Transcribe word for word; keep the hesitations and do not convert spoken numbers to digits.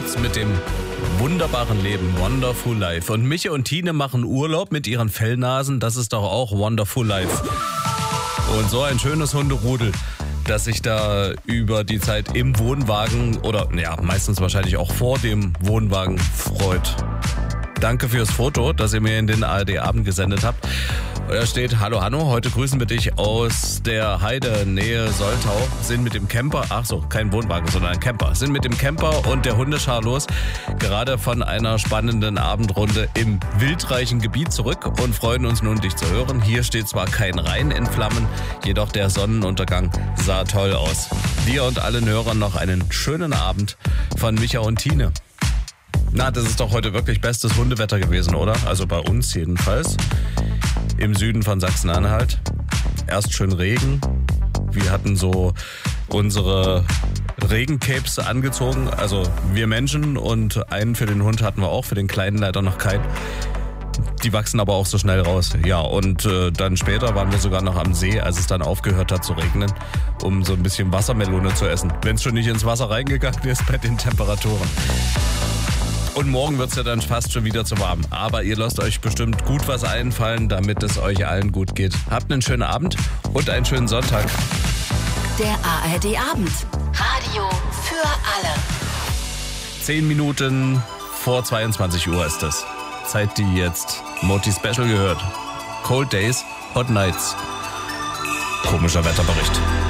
geht's mit dem wunderbaren Leben, Wonderful Life. Und Micha und Tine machen Urlaub mit ihren Fellnasen, das ist doch auch Wonderful Life. Und so ein schönes Hunderudel, das sich da über die Zeit im Wohnwagen oder ja, meistens wahrscheinlich auch vor dem Wohnwagen freut. Danke fürs Foto, das ihr mir in den A R D-Abend gesendet habt. Da steht: Hallo Hanno, heute grüßen wir dich aus der Heide, Nähe Soltau. Sind mit dem Camper, ach so, kein Wohnwagen, sondern ein Camper. Sind mit dem Camper und der Hundeschar los, gerade von einer spannenden Abendrunde im wildreichen Gebiet zurück und freuen uns nun, dich zu hören. Hier steht zwar kein Rhein in Flammen, jedoch der Sonnenuntergang sah toll aus. Dir und allen Hörern noch einen schönen Abend von Micha und Tine. Na, das ist doch heute wirklich bestes Hundewetter gewesen, oder? Also bei uns jedenfalls. Im Süden von Sachsen-Anhalt. Erst schön Regen. Wir hatten so unsere Regencapes angezogen. Also wir Menschen, und einen für den Hund hatten wir auch, für den Kleinen leider noch keinen. Die wachsen aber auch so schnell raus. Ja, und äh, dann später waren wir sogar noch am See, als es dann aufgehört hat zu regnen, um so ein bisschen Wassermelone zu essen. Wenn es schon nicht ins Wasser reingegangen ist bei den Temperaturen. Und morgen wird es ja dann fast schon wieder zu warm. Aber ihr lasst euch bestimmt gut was einfallen, damit es euch allen gut geht. Habt einen schönen Abend und einen schönen Sonntag. Der A R D-Abend. Radio für alle. Zehn Minuten vor zweiundzwanzig Uhr ist es. Zeit, die jetzt Moti Special gehört. Cold Days, Hot Nights. Komischer Wetterbericht.